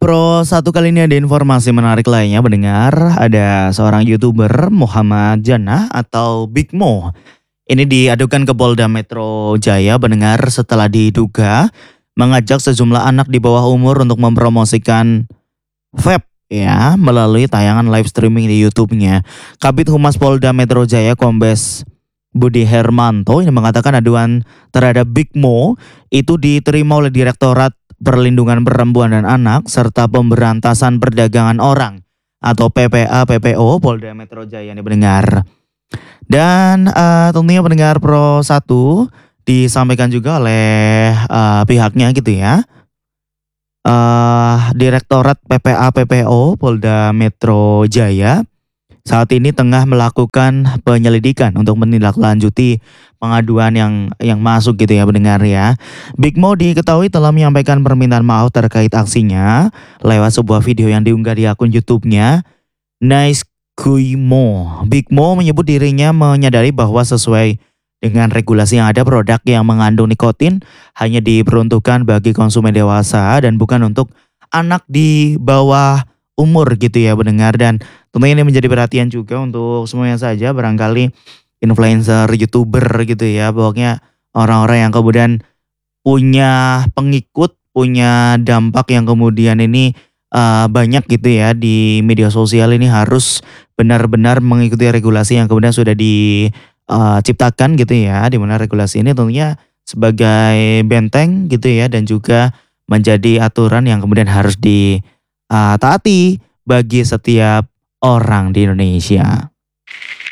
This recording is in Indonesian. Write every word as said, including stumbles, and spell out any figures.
Pro satu kali ini ada informasi menarik lainnya mendengar ada seorang YouTuber Muhammad Jannah atau Big Mo. Ini diadukan ke Polda Metro Jaya mendengar setelah diduga mengajak sejumlah anak di bawah umur untuk mempromosikan vape ya melalui tayangan live streaming di YouTube-nya. Kabid Humas Polda Metro Jaya Kombes Budi Hermanto ini mengatakan aduan terhadap Big Mo itu diterima oleh Direktorat Perlindungan Perempuan dan Anak serta Pemberantasan Perdagangan Orang atau P P A P P O Polda Metro Jaya ini mendengar. Dan uh, tentunya pendengar Pro satu disampaikan juga oleh uh, pihaknya gitu ya. Uh, Direktorat P P A P P O Polda Metro Jaya saat ini tengah melakukan penyelidikan untuk menindaklanjuti pengaduan yang yang masuk gitu ya pendengar ya. Big Mo diketahui telah menyampaikan permintaan maaf terkait aksinya lewat sebuah video yang diunggah di akun YouTube-nya Nice Guy Mo. Big Mo menyebut dirinya menyadari bahwa sesuai dengan regulasi yang ada, produk yang mengandung nikotin hanya diperuntukkan bagi konsumen dewasa dan bukan untuk anak di bawah umur gitu ya pendengar. Dan tentunya ini menjadi perhatian juga untuk semuanya saja, barangkali influencer, YouTuber gitu ya, pokoknya orang-orang yang kemudian punya pengikut, punya dampak yang kemudian ini uh, banyak gitu ya di media sosial, ini harus benar-benar mengikuti regulasi yang kemudian sudah diciptakan gitu ya, di mana regulasi ini tentunya sebagai benteng gitu ya dan juga menjadi aturan yang kemudian harus ditaati bagi setiap orang di Indonesia.